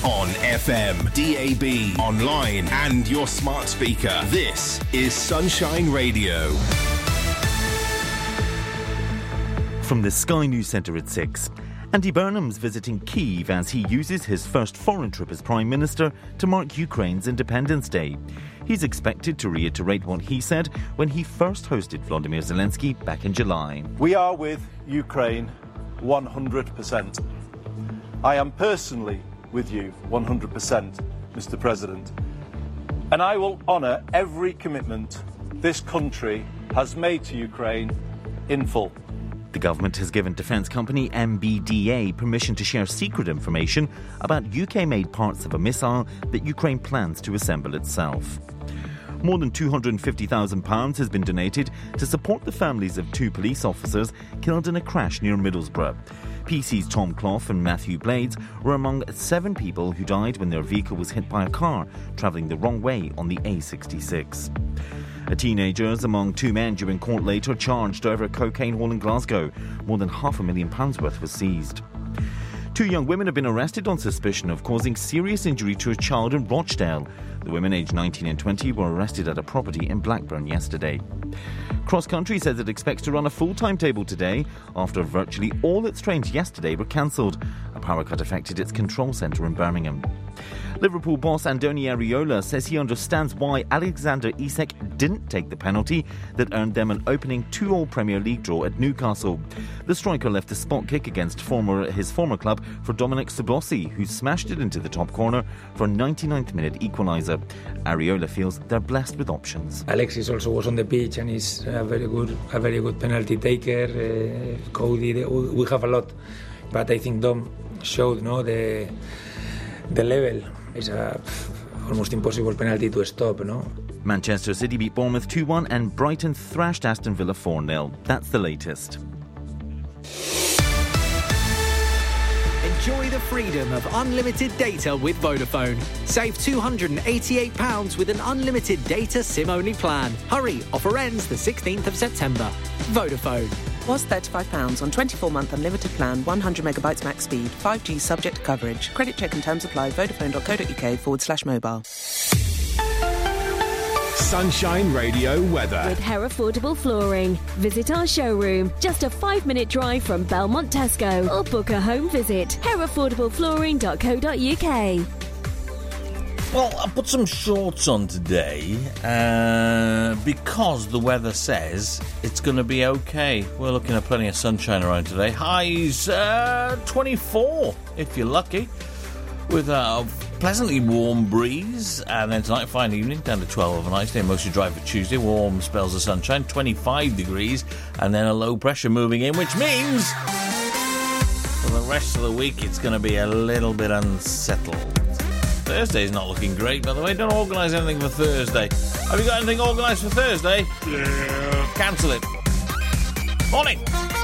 On FM, DAB, online and your smart speaker. This is Sunshine Radio. From the Sky News Centre at 6. Andy Burnham's visiting Kyiv as he uses his first foreign trip as Prime Minister to mark Ukraine's Independence Day. He's expected to reiterate what he said when he first hosted Volodymyr Zelensky back in July. We are with Ukraine 100%. I am personally with you 100%, Mr. President. And I will honour every commitment this country has made to Ukraine in full. The government has given defence company MBDA permission to share secret information about UK-made parts of a missile that Ukraine plans to assemble itself. More than £250,000 has been donated to support the families of 2 police officers killed in a crash near Middlesbrough. PC's Tom Clough and Matthew Blades were among 7 people who died when their vehicle was hit by a car travelling the wrong way on the A66. A teenager is among 2 men due in court later charged over a cocaine haul in Glasgow. More than £500,000 worth was seized. 2 young women have been arrested on suspicion of causing serious injury to a child in Rochdale. The women aged 19 and 20 were arrested at a property in Blackburn yesterday. Cross Country says it expects to run a full timetable today after virtually all its trains yesterday were cancelled. A power cut affected its control centre in Birmingham. Liverpool boss Andoni Areola says he understands why Alexander Isak didn't take the penalty that earned them an opening 2-2 Premier League draw at Newcastle. The striker left a spot kick against his former club for Dominic Szoboszlai, who smashed it into the top corner for a 99th minute equaliser. Areola feels they're blessed with options. Alexis also was on the pitch and is a very good penalty taker. Cody, we have a lot, but I think Dom showed the level. It's almost impossible penalty to stop, Manchester City beat Bournemouth 2-1 and Brighton thrashed Aston Villa 4-0. That's the latest. Enjoy the freedom of unlimited data with Vodafone. Save £288 with an unlimited data SIM-only plan. Hurry, offer ends the 16th of September. Vodafone. Was £35 on 24-month unlimited plan, 100 megabytes max speed, 5G subject to coverage. Credit check and terms apply. Vodafone.co.uk/mobile. Sunshine Radio weather. With Herefordable Flooring. Visit our showroom, just a 5-minute drive from Belmont Tesco, or book a home visit. Herefordableflooring.co.uk. Well, I put some shorts on today because the weather says it's going to be okay. We're looking at plenty of sunshine around today. Highs 24 if you're lucky, with a pleasantly warm breeze. And then tonight, fine evening, down to 12 overnight. Stay mostly dry for Tuesday. Warm spells of sunshine, 25 degrees, and then a low pressure moving in, which means for the rest of the week it's going to be a little bit unsettled. Thursday's not looking great, by the way. Don't organise anything for Thursday. Have you got anything organised for Thursday? Yeah. Cancel it. Morning.